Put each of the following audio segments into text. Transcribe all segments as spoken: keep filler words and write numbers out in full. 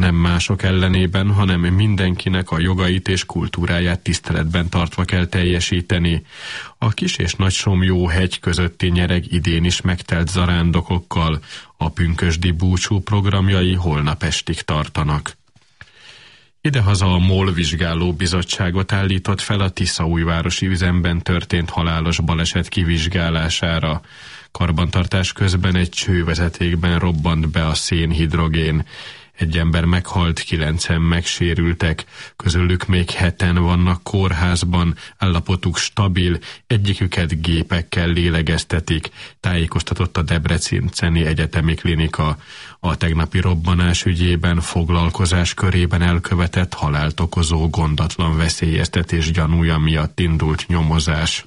nem mások ellenében, hanem mindenkinek a jogait és kultúráját tiszteletben tartva kell teljesíteni. A Kis- és Nagysomlyó-hegy közötti nyereg idén is megtelt zarándokokkal, a pünkösdi búcsú programjai holnap estig tartanak. Idehaza a MOL vizsgáló bizottságot állított fel a tiszaújvárosi üzemben történt halálos baleset kivizsgálására. Karbantartás közben egy csővezetékben robbant be a szénhidrogén. Egy ember meghalt, kilencen megsérültek, közülük még heten vannak kórházban, állapotuk stabil, egyiküket gépekkel lélegeztetik, tájékoztatott a Debreceni Egyetemi Klinika. A tegnapi robbanás ügyében foglalkozás körében elkövetett halált okozó gondatlan veszélyeztetés gyanúja miatt indult nyomozás.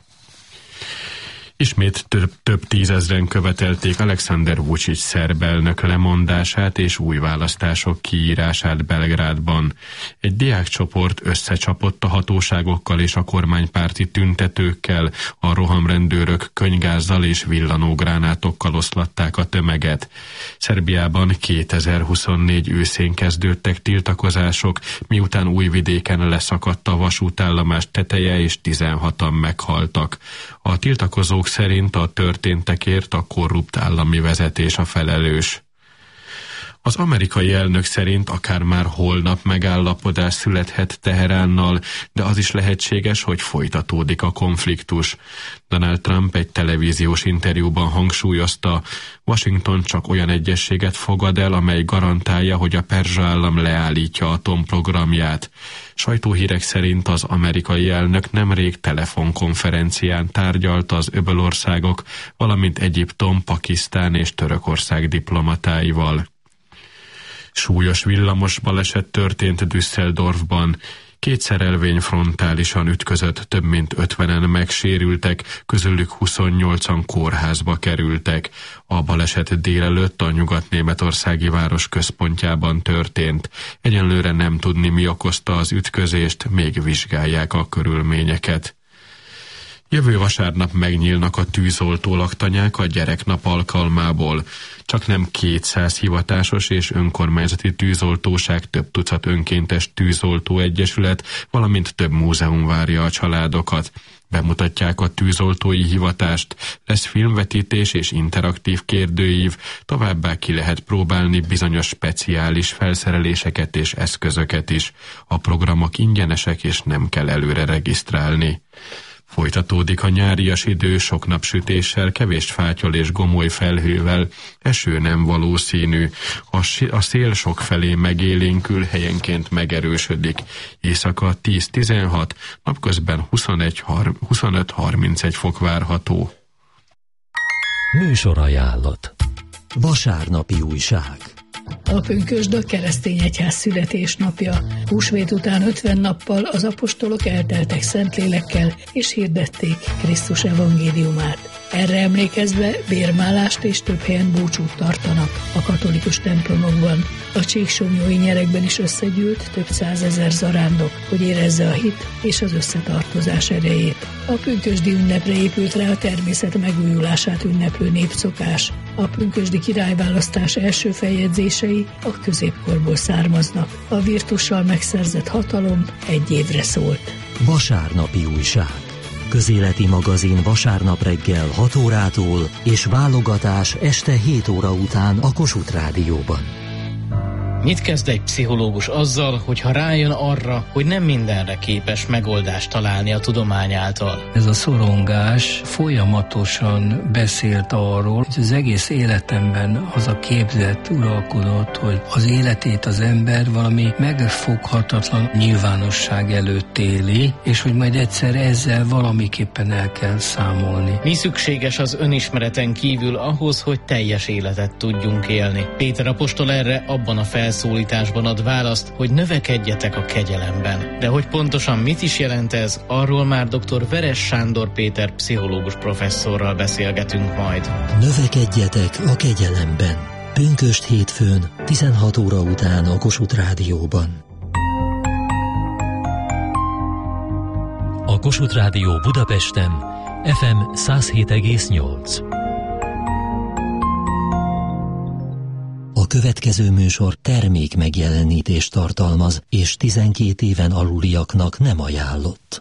Ismét több, több tízezren követelték Alexander Vučić szerb elnök lemondását és új választások kiírását Belgrádban. Egy diákcsoport összecsapott a hatóságokkal és a kormánypárti tüntetőkkel, a rohamrendőrök könygázzal és villanógránátokkal oszlatták a tömeget. Szerbiában kétezer-huszonnégy őszén kezdődtek tiltakozások, miután Újvidéken leszakadt a vasútállomás teteje és tizenhatan meghaltak. A tiltakozók szerint a történtekért a korrupt állami vezetés a felelős. Az amerikai elnök szerint akár már holnap megállapodás születhet Teheránnal, de az is lehetséges, hogy folytatódik a konfliktus. Donald Trump egy televíziós interjúban hangsúlyozta, Washington csak olyan egyezséget fogad el, amely garantálja, hogy a perzsa állam leállítja atomprogramját. Sajtóhírek szerint az amerikai elnök nemrég telefonkonferencián tárgyalta az öbölországok, valamint Egyiptom, Pakisztán és Törökország diplomatáival. Súlyos villamos baleset történt Düsseldorfban. Két szerelvény frontálisan ütközött, több mint ötvenen megsérültek, közülük huszonnyolcan kórházba kerültek. A baleset délelőtt a nyugat-németországi város központjában történt. Egyenlőre nem tudni, mi okozta az ütközést, még vizsgálják a körülményeket. Jövő vasárnap megnyílnak a tűzoltó laktanyák a gyereknap alkalmából. Csak nem kétszáz hivatásos és önkormányzati tűzoltóság, több tucat önkéntes tűzoltó egyesület, valamint több múzeum várja a családokat. Bemutatják a tűzoltói hivatást, lesz filmvetítés és interaktív kérdőív, továbbá ki lehet próbálni bizonyos speciális felszereléseket és eszközöket is. A programok ingyenesek és nem kell előre regisztrálni. Folytatódik a nyárias idő sok napsütéssel, kevés fátyol és gomoly felhővel, eső nem valószínű, a, a szél sok felé megélénkül, helyenként megerősödik. Éjszaka tíz-tizenhat, napközben huszonöt harmincegy fok várható. Műsorajánlat. Vasárnapi újság. A pünkösd a keresztény egyház születésnapja. Húsvét után ötven nappal az apostolok elteltek Szentlélekkel, és hirdették Krisztus evangéliumát. Erre emlékezve bérmálást és több helyen búcsút tartanak a katolikus templomokban. A csíksomlyói nyeregben is összegyűlt több százezer zarándok, hogy érezze a hit és az összetartozás erejét. A pünkösdi ünnepre épült rá a természet megújulását ünneplő népszokás. A pünkösdi királyválasztás első feljegyzései a középkorból származnak. A virtussal megszerzett hatalom egy évre szólt. Vasárnapi újság. Közéleti magazin vasárnap reggel hat órától és válogatás este hét óra után a Kossuth Rádióban. Mit kezd egy pszichológus azzal, hogyha rájön arra, hogy nem mindenre képes megoldást találni a tudomány által? Ez a szorongás folyamatosan beszélt arról, hogy az egész életemben az a képzet uralkodott, hogy az életét az ember valami megfoghatatlan nyilvánosság előtt éli, és hogy majd egyszer ezzel valamiképpen el kell számolni. Mi szükséges az önismereten kívül ahhoz, hogy teljes életet tudjunk élni? Péter apostol erre abban a felszólításban szólításban ad választ, hogy növekedjetek a kegyelemben. De hogy pontosan mit is jelent ez, arról már dr. Veres Sándor Péter pszichológus professzorral beszélgetünk majd. Növekedjetek a kegyelemben. Pünkösd hétfőn, tizenhat óra után a Kossuth Rádióban. A Kossuth Rádió Budapesten ef em száz hét egész nyolc. A következő műsor termék megjelenítést tartalmaz, és tizenkét éven aluliaknak nem ajánlott.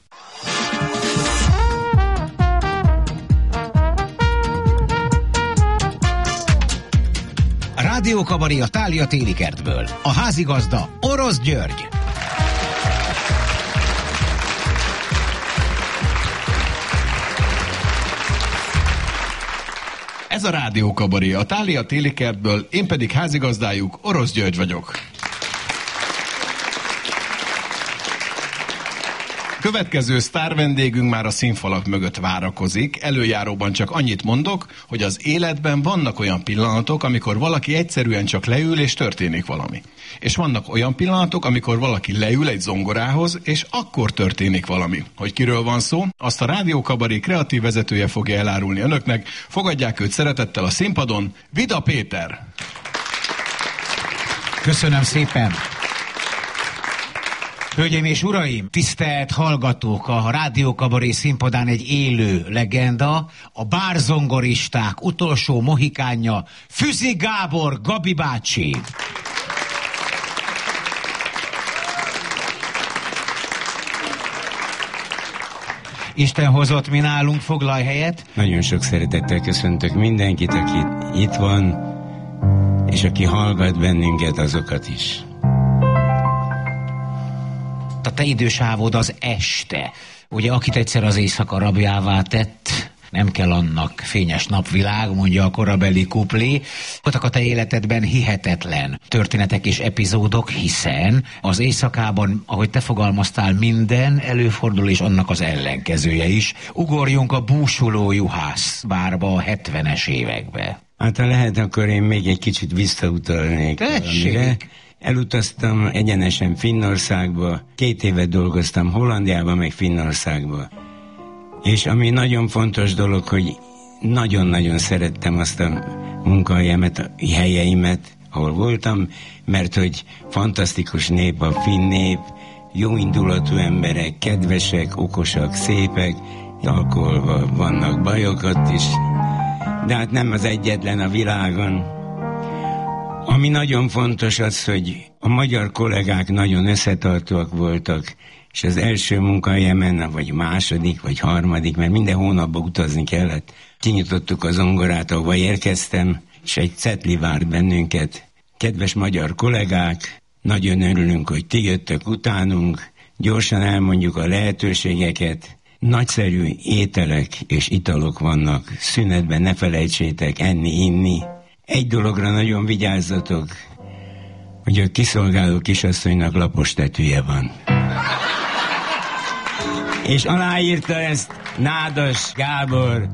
Rádiókabaré a Thália téli kertből. A házigazda Orosz György. Ez a Rádiókabaré a Thália téli kertből, én pedig házigazdájuk, Orosz György vagyok. Következő sztár vendégünk már a színfalak mögött várakozik. Előjáróban csak annyit mondok, hogy az életben vannak olyan pillanatok, amikor valaki egyszerűen csak leül és történik valami. És vannak olyan pillanatok, amikor valaki leül egy zongorához, és akkor történik valami. Hogy kiről van szó, azt a Rádiókabaré kreatív vezetője fogja elárulni önöknek. Fogadják őt szeretettel a színpadon, Vida Péter. Köszönöm szépen. Hölgyeim és uraim, tisztelt hallgatók, a Rádiókabaré színpadán egy élő legenda, a bárzongoristák utolsó mohikánja, Füzi Gábor, Gabi bácsi. Isten hozott, mi nálunk, foglalj helyet. Nagyon sok szeretettel köszöntök mindenkit, aki itt van, és aki hallgat bennünket, azokat is. A te idősávod az este. Ugye, akit egyszer az éjszaka rabjává tett, nem kell annak fényes napvilág, mondja a korabeli kuplé. Voltak a te életedben hihetetlen történetek és epizódok, hiszen az éjszakában, ahogy te fogalmaztál, minden előfordul, és annak az ellenkezője is. Ugorjunk a búsuló juhász bárba a hetvenes évekbe. Hát ha lehet, akkor én még egy kicsit visszautalnék. Tessék! Elutaztam egyenesen Finnországba, két évet dolgoztam Hollandiában, meg Finnországba. És ami nagyon fontos dolog, hogy nagyon-nagyon szerettem azt a munkahelyemet, a helyeimet, ahol voltam, mert hogy fantasztikus nép a finn nép, jó indulatú emberek, kedvesek, okosak, szépek, alkoholva vannak bajokat is, de hát nem az egyetlen a világon. Ami nagyon fontos az, hogy a magyar kollégák nagyon összetartóak voltak, és az első munkahelyemen, vagy második, vagy harmadik, mert minden hónapban utazni kellett. Kinyitottuk a zongorát, ahova érkeztem, és egy cetli várt bennünket. Kedves magyar kollégák, nagyon örülünk, hogy ti jöttök utánunk, gyorsan elmondjuk a lehetőségeket. Nagyszerű ételek és italok vannak, szünetben ne felejtsétek enni, inni. Egy dologra nagyon vigyázzatok, hogy a kiszolgáló kisasszonynak lapos tetűje van. És aláírta ezt Nádas Gábor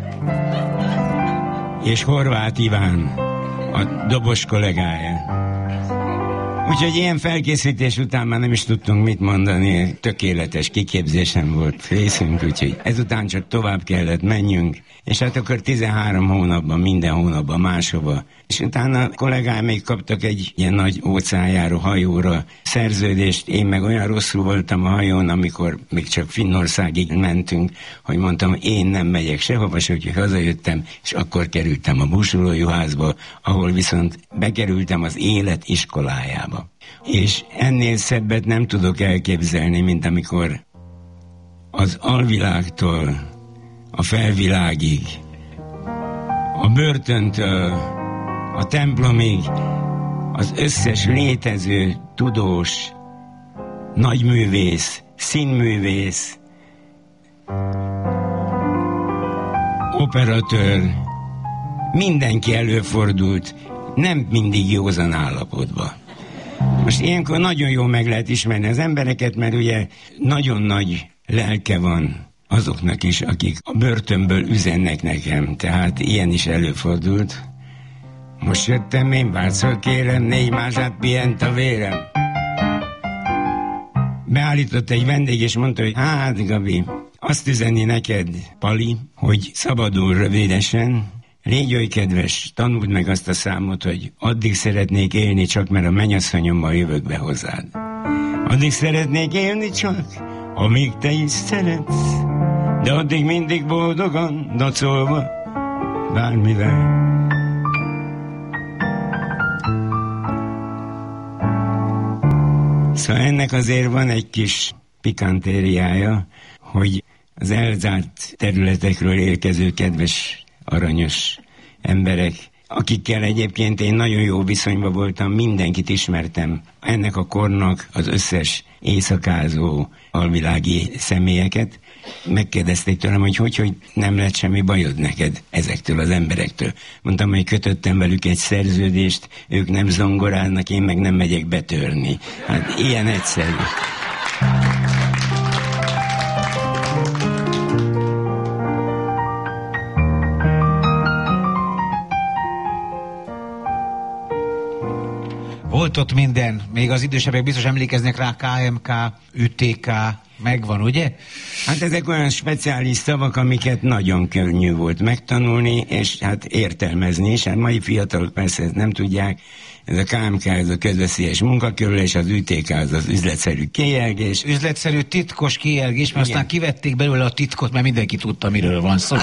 és Horváth Iván, a dobos kollégája. Úgyhogy ilyen felkészítés után már nem is tudtunk mit mondani, tökéletes kiképzésem volt részünk, úgyhogy ezután csak tovább kellett menjünk, és hát akkor tizenhárom hónapban, minden hónapban máshova. És utána a kollégáim még kaptak egy ilyen nagy óceánjáró hajóra szerződést, én meg olyan rosszul voltam a hajón, amikor még csak Finnországig mentünk, hogy mondtam, én nem megyek sehova, se, úgyhogy hazajöttem, és akkor kerültem a búsulójuhászba, ahol viszont bekerültem az élet iskolájába. És ennél szebbet nem tudok elképzelni, mint amikor az alvilágtól a felvilágig, a börtöntől a templomig az összes létező tudós, nagyművész, színművész, operatőr, mindenki előfordult, nem mindig józan állapotban. Most ilyenkor nagyon jól meg lehet ismerni az embereket, mert ugye nagyon nagy lelke van azoknak is, akik a börtönből üzennek nekem, tehát ilyen is előfordult. Most jöttem én, bárcol kérem, négy mázsát pihent a vérem. Beállított egy vendég, és mondta, hogy hát Gabi, azt üzeni neked, Pali, hogy szabadul rövidesen, légy oly kedves, tanuld meg azt a számot, hogy addig szeretnék élni csak, mert a mennyasszonyommal jövök be hozzád. Addig szeretnék élni csak, amíg te is szeretsz, de addig mindig boldogan, dacolva, bármivel. Szóval ennek azért van egy kis pikantériája, hogy az elzárt területekről érkező kedves, aranyos emberek, akikkel egyébként én nagyon jó viszonyban voltam, mindenkit ismertem. Ennek a kornak az összes éjszakázó alvilági személyeket megkérdezték tőlem, hogy hogy, hogy nem lett semmi bajod neked ezektől az emberektől. Mondtam, hogy kötöttem velük egy szerződést, ők nem zongoráznak, én meg nem megyek betörni. Hát ilyen egyszerű. Volt ott minden, még az idősebbek biztos emlékeznek rá, ká em ká, ü té ká, megvan, ugye? Hát ezek olyan speciális szavak, amiket nagyon könnyű volt megtanulni, és hát értelmezni is. Hát mai fiatalok persze ezt nem tudják. Ez a ká em ká, ez a közveszélyes munkakörülés, az ü té ká, az az üzletszerű kijelgés. Üzletszerű titkos kijelgés, mert aztán kivették belőle a titkot, mert mindenki tudta, miről van szó.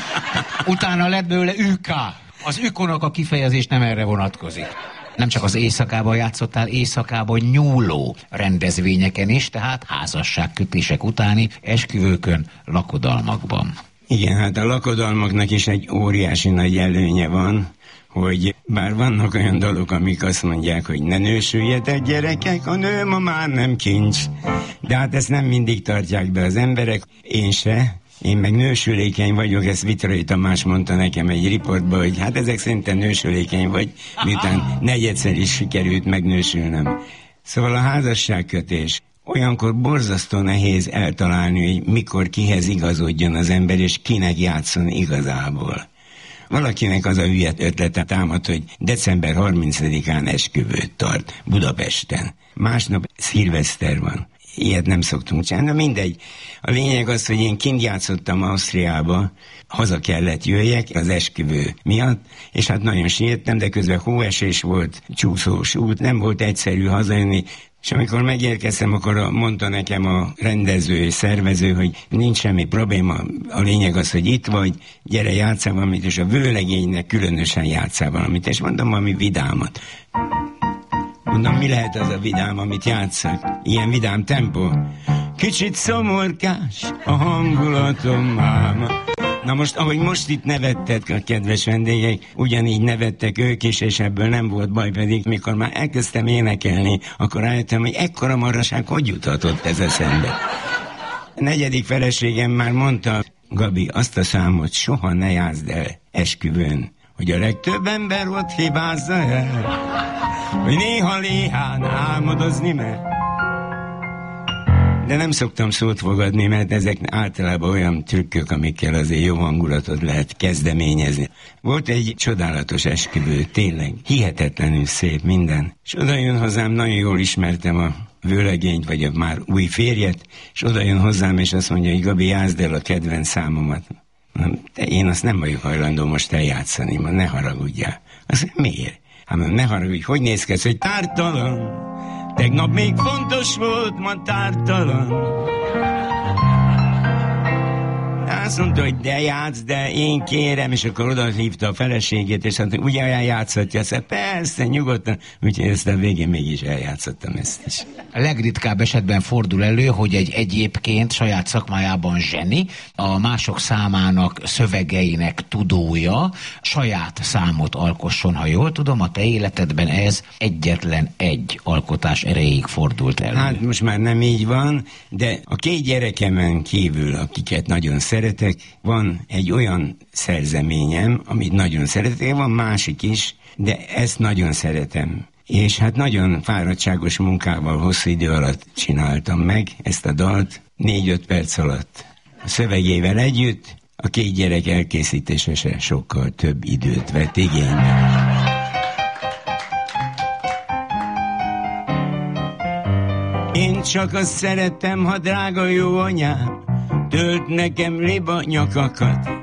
Utána lett belőle ü ká. Az ükonak a kifejezés nem erre vonatkozik. Nem csak az éjszakában játszottál, éjszakában nyúló rendezvényeken is, tehát házasságkötések utáni esküvőkön, lakodalmakban. Igen, hát a lakodalmaknak is egy óriási nagy előnye van, hogy bár vannak olyan dolgok, amik azt mondják, hogy ne nősüljetek gyerekek, a nő ma már nem kincs. De hát ezt nem mindig tartják be az emberek, én se. Én meg nősülékeny vagyok, ezt Vitrai Tamás mondta nekem egy riportban, hogy hát ezek szerintem nősülékeny vagy, miután negyedszer is sikerült megnősülnöm. Szóval a házasságkötés olyankor borzasztó nehéz eltalálni, hogy mikor kihez igazodjon az ember, és kinek játszon igazából. Valakinek az a hülye ötlete támad, hogy december harmincadikán esküvőt tart Budapesten. Másnap szilveszter van. Ilyet nem szoktunk csinálni, de mindegy. A lényeg az, hogy én kint játszottam Ausztriába, haza kellett jöjjek az esküvő miatt, és hát nagyon siettem, de közben hóesés volt, csúszós út, nem volt egyszerű hazajönni, és amikor megérkeztem, akkor mondta nekem a rendező és szervező, hogy nincs semmi probléma, a lényeg az, hogy itt vagy, gyere, játsszál valamit, és a vőlegénynek különösen játsszál valamit, és mondom valami vidámat. Mondom, mi lehet az a vidám, amit játszak? Ilyen vidám tempó. Kicsit szomorkás a hangulatom máma. Na most, ahogy most itt nevettek a kedves vendégek, ugyanígy nevettek ők is, és ebből nem volt baj, pedig mikor már elkezdtem énekelni, akkor rájöttem, hogy ekkora marhaság hogy juthatott ez eszembe. A negyedik feleségem már mondta, Gabi, azt a számot soha ne játszd el esküvőn, hogy a legtöbb ember ott hibázza el, hogy néha léhán álmodozni mer. De nem szoktam szót fogadni, mert ezek általában olyan trükkök, amikkel azért jó hangulatot lehet kezdeményezni. Volt egy csodálatos esküvő, tényleg, hihetetlenül szép minden. És oda jön hozzám, nagyon jól ismertem a vőlegényt, vagy a már új férjet, és oda jön hozzám, és azt mondja, hogy Gabi, játszd el a kedvenc számomat. De én azt nem vagyok hajlandó most eljátszani, ma ne haragudjál. Azt mondja, miért? Hát ne haragudj, hogy néz ki ez, hogy tártalan. Tegnap még fontos volt, ma tártalan. Azt mondta, hogy de játsz, de én kérem, és akkor oda hívta a feleségét, és hát ugye eljátszhatja, azt persze, nyugodtan, úgyhogy ezt a végén mégis eljátszottam ezt is. A legritkább esetben fordul elő, hogy egy egyébként saját szakmájában zseni, a mások számának szövegeinek tudója, saját számot alkosson, ha jól tudom, a te életedben ez egyetlen egy alkotás erejéig fordult elő. Hát most már nem így van, de a két gyerekemen kívül, akiket nagyon szeretek, van egy olyan szerzeményem, amit nagyon szeretek, van másik is, de ezt nagyon szeretem. És hát nagyon fáradtságos munkával hosszú idő alatt csináltam meg ezt a dalt, négy-öt perc alatt. A szövegével együtt a két gyerek elkészítése se sokkal több időt vett igénybe. Én csak azt szeretem, ha drága jó anyám tölt nekem liba nyakakat,